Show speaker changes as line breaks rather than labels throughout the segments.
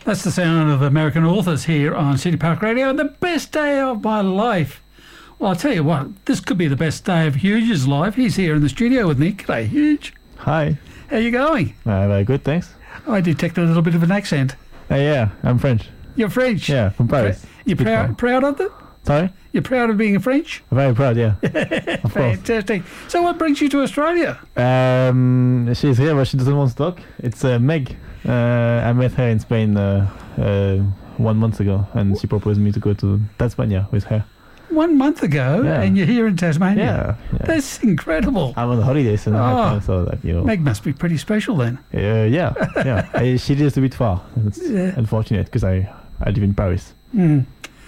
That's the sound of American authors here on City Park Radio. The best day of my life. Well, I'll tell you what, this could be the best day of Hugh's life. He's here in the studio with me. G'day, Hugh.
Hi.
How you going?
Very good, thanks.
I detect a little bit of an accent.
Yeah, I'm French.
You're French?
Yeah, from Paris.
You're proud of it?
Sorry?
You're proud of being French?
Very proud, yeah. Of course.
Fantastic. So what brings you to Australia?
She's here, but she doesn't want to talk. It's Meg. I met her in Spain 1 month ago, and she proposed me to go to Tasmania with her.
1 month ago,
Yeah.
And you're here in Tasmania?
Yeah.
That's incredible.
I'm on holidays, and so that, you know.
Meg must be pretty special then.
Yeah. She lives a bit far. It's unfortunate, because I live in Paris.
Mm.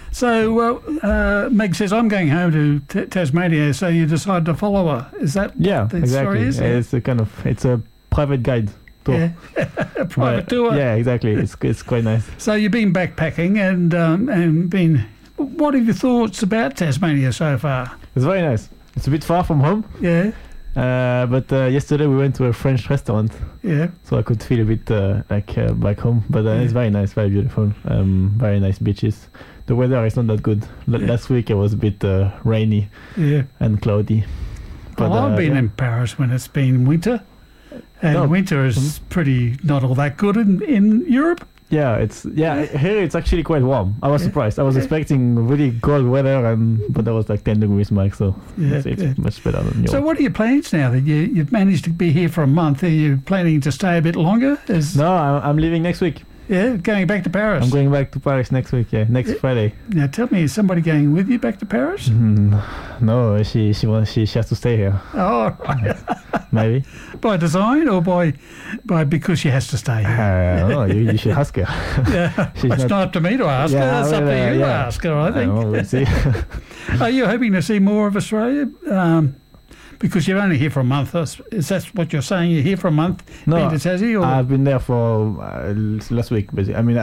So Meg says, I'm going home to Tasmania, so you decide to follow her. Is that what the story is?
It's a private guide tour.
Yeah. A private tour.
Yeah, exactly. It's quite nice.
So you've been backpacking and been... What are your thoughts about Tasmania so far?
It's very nice. It's a bit far from home.
Yeah.
But yesterday we went to a French restaurant.
Yeah.
So I could feel a bit back home. But it's very nice, very beautiful. Very nice beaches. The weather is not that good. Last week it was a bit rainy and cloudy. But,
well, I've been in Paris when it's been winter. And winter is pretty not all that good in Europe.
Yeah, here it's actually quite warm. I was surprised. I was expecting really cold weather, but that was like 10 degrees max, so it's much better than yours.
So what are your plans now that you've managed to be here for a month? Are you planning to stay a bit longer?
No, I'm leaving next week.
Yeah, going back to Paris.
I'm going back to Paris next week, next Friday.
Now tell me, is somebody going with you back to Paris?
No, she has to stay here.
Oh, right.
Maybe.
By design or by because she has to stay here?
No, you should ask her.
Yeah, it's not up to me to ask her. It's up to you to ask her, I think.
We'll see.
Are you hoping to see more of Australia? Because you're only here for a month. Is that what you're saying? You're here for a month?
No,
been to Tassie, or?
I've been there for last week, basically. I mean,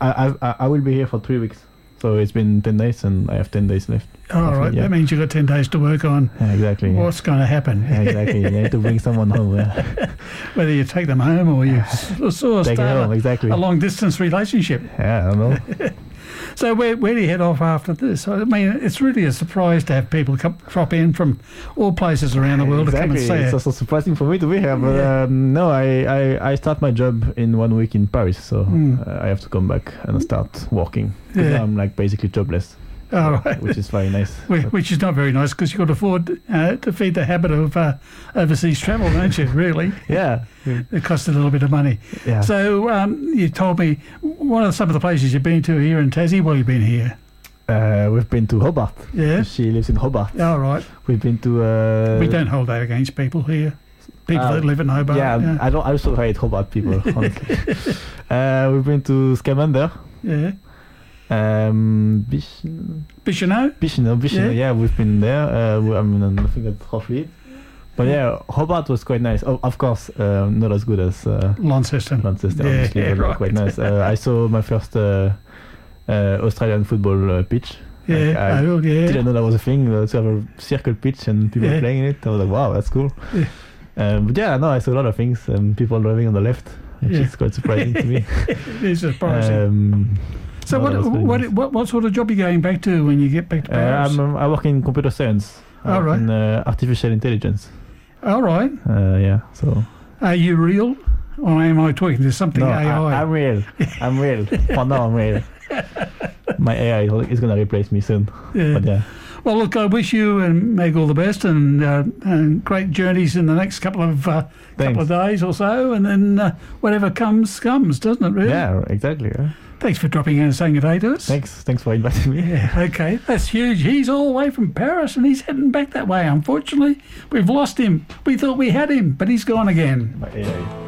I will be here for 3 weeks. So it's been 10 days, and I have 10 days left.
Oh, right. Yeah. That means you've got 10 days to work on
exactly.
What's going to happen.
Exactly. You need to bring someone home.
Whether you take them home or you sort of start a long-distance relationship.
Yeah, I don't know.
So where do you head off after this? I mean, it's really a surprise to have people drop in from all places around the world to come and see it.
It's also surprising for me to be here, but no, I start my job in 1 week in Paris, so I have to come back and start working. Because I'm like basically jobless.
Oh, right.
Which is very nice.
Which is not very nice because you've got to afford to feed the habit of overseas travel, don't you, really?
Yeah.
It costs a little bit of money.
Yeah.
So you told me, what are some of the places you've been to here in Tassie while you've been here?
We've been to Hobart.
Yeah.
She lives in Hobart.
Oh, right.
We've been to...
We don't hold that against people here. People that live in Hobart.
Yeah, I also hate Hobart people, honestly. We've been to Scamander.
Yeah.
Bicheno, yeah, we've been there. I think that's roughly it. But yeah, Hobart was quite nice. Oh, of course, not as good as
Launceston.
Obviously, but quite nice. I saw my first Australian football pitch.
Yeah,
I didn't know that was a thing. To have a circle pitch and people playing in it. I was like, wow, that's cool.
Yeah.
But yeah, no, I saw a lot of things. People driving on the left, which is quite surprising to me.
It is surprising. So what sort of job are you going back to when you get back to Paris?
I work in computer science.
All right.
In artificial intelligence.
All right.
Yeah. So.
Are you real, or am I talking to something AI?
I'm real. I'm real. For now, I'm real. My AI is going to replace me soon.
Yeah.
But yeah.
Well, look, I wish you and Meg all the best, and great journeys in the next couple of days or so, and then whatever comes, doesn't it? Really?
Yeah. Exactly. Yeah.
Thanks for dropping in and saying good day to us.
Thanks for inviting me.
Yeah, okay. That's huge. He's all the way from Paris and he's heading back that way. Unfortunately, we've lost him. We thought we had him, but he's gone again.
My AI.